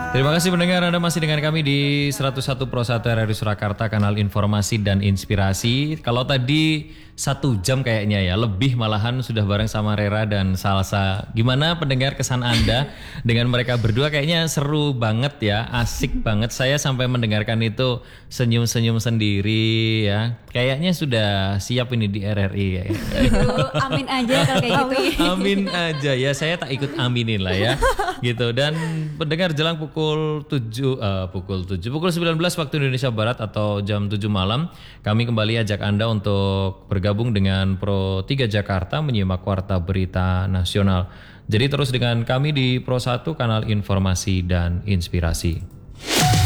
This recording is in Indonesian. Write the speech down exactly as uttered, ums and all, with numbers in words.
Terima kasih pendengar, Anda masih dengan kami di seratus satu Pro satu R R I Surakarta, kanal informasi dan inspirasi. Kalau tadi satu jam kayaknya ya, lebih malahan sudah bareng sama Rera dan Salsa. Gimana pendengar kesan Anda dengan mereka berdua? Kayaknya seru banget ya, asik banget. Saya sampai mendengarkan itu senyum-senyum sendiri ya. Kayaknya sudah siap ini di R R I ya. Aduh, amin aja kalau kayak gitu. Amin aja ya, saya tak ikut aminin lah ya. Gitu. Dan pendengar, jelang pukul tujuh uh, pukul tujuh pukul sembilan belas waktu Indonesia Barat atau jam tujuh malam, kami kembali ajak Anda untuk bergabung dengan Pro tiga Jakarta menyimak Warta Berita Nasional. Jadi terus dengan kami di Pro satu, kanal informasi dan inspirasi.